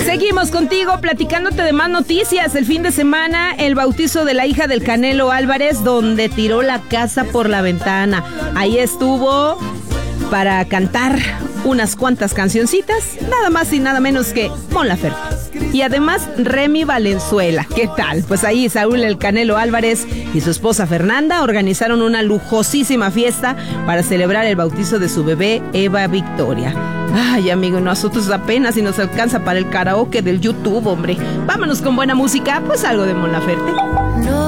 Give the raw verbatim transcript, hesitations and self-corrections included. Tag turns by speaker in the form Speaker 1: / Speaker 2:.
Speaker 1: Seguimos contigo platicándote de más noticias. El fin de semana, el bautizo de la hija del Canelo Álvarez, donde tiró la casa por la ventana. Ahí estuvo para cantar unas cuantas cancioncitas, nada más y nada menos que Mon Laferte. Y además Remy Valenzuela. ¿Qué tal? Pues ahí Saúl el Canelo Álvarez y su esposa Fernanda organizaron una lujosísima fiesta para celebrar el bautizo de su bebé Eva Victoria. Ay, amigo, nosotros apenas si nos alcanza para el karaoke del YouTube, hombre. Vámonos con buena música, pues algo de Mon Laferte.